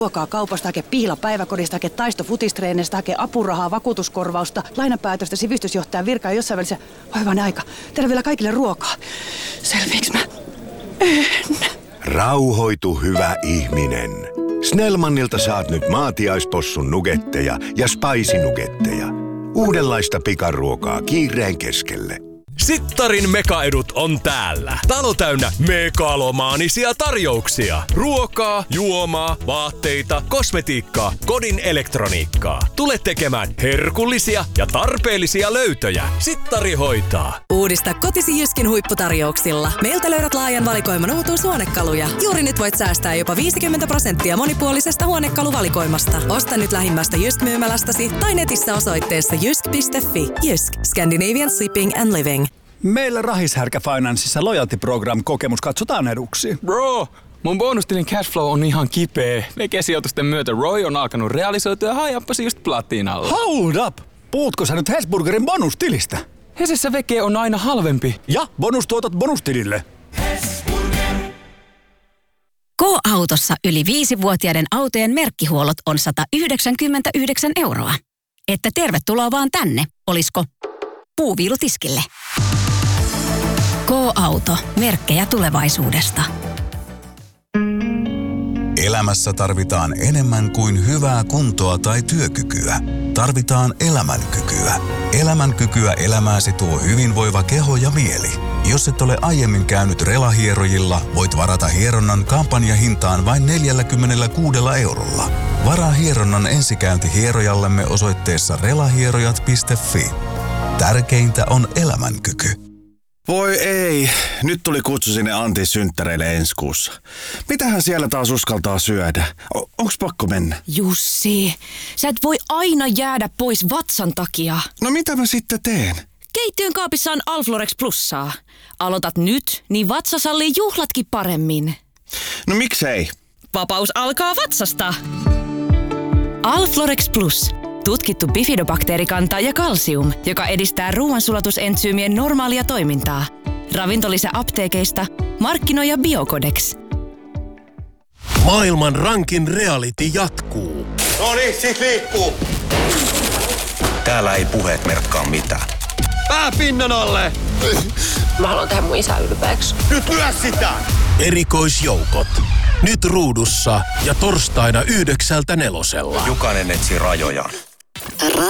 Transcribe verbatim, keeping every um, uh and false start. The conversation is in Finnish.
Ruokaa kaupasta, hakee pihla päiväkodista, hakee taisto futistreenistä, hakee apurahaa, vakuutuskorvausta, lainapäätöstä, sivistysjohtajan virkaa jossain välissä. Vai vaan aika. Tehdään vielä kaikille ruokaa. Selviiks mä? En. Rauhoitu, hyvä ihminen. Snellmanilta saat nyt maatiaispossun nugetteja ja spicy-nugetteja. Uudenlaista pikaruokaa kiireen keskelle. Sittarin mekaedut on täällä. Talo täynnä megalomaanisia tarjouksia. Ruokaa, juomaa, vaatteita, kosmetiikkaa, kodin elektroniikkaa. Tule tekemään herkullisia ja tarpeellisia löytöjä. Sittari hoitaa. Uudista kotisi Jyskin huipputarjouksilla. Meiltä löydät laajan valikoiman uutuushuonekaluja. Juuri nyt voit säästää jopa viisikymmentä prosenttia monipuolisesta huonekaluvalikoimasta. Osta nyt lähimmästä Jysk-myymälästäsi tai netissä osoitteessa jysk piste fi. Jysk. Scandinavian Sleeping and Living. Meillä Rahishärkä Financeissa Loyalty Program-kokemus katsotaan eduksi. Bro, mun bonustilin cashflow on ihan kipeä. Vekesijoitusten myötä Roy on alkanut realisoitua ja hajappasi just platinalla. Hold up! Puhutko sä nyt Hesburgerin bonustilistä? Hesessä veke on aina halvempi. Ja bonustuotot bonustilille. K-autossa yli viisivuotiaiden autojen merkkihuollot on sata yhdeksänkymmentäyhdeksän euroa. Että tervetuloa vaan tänne, olisko puuviilutiskille. K-auto. Merkkejä tulevaisuudesta. Elämässä tarvitaan enemmän kuin hyvää kuntoa tai työkykyä. Tarvitaan elämänkykyä. Elämänkykyä elämääsi tuo hyvinvoiva keho ja mieli. Jos et ole aiemmin käynyt relahierojilla, voit varata hieronnan kampanjahintaan vain neljäkymmentäkuusi eurolla. Varaa hieronnan ensikäynti hierojallemme osoitteessa relahierojat piste fi. Tärkeintä on elämänkyky. Voi ei, nyt tuli kutsu sinne Antin synttäreille ensi kuussa. Mitähän siellä taas uskaltaa syödä? O- onks pakko mennä? Jussi, sä et voi aina jäädä pois vatsan takia. No mitä mä sitten teen? Keittiön kaapissa on Alflorex Plussaa. Aloitat nyt, niin vatsa sallii juhlatkin paremmin. No miksei? Vapaus alkaa vatsasta. Alflorex Plus. Tutkittu bifidobakteerikanta ja kalsium, joka edistää ruoansulatusentsyymien normaalia toimintaa. Ravintolisä apteekeista, markkinoija Biocodex. Maailman rankin reality jatkuu. No niin, sit liikkuu. Täällä ei puheet merkkaa mitään. Pää pinnan alle! Mä haluan tehdä mun isä ylpeäksi. Nyt lyö sitä! Erikoisjoukot. Nyt ruudussa ja torstaina yhdeksältä nelosella. Jokainen etsii rajojaan.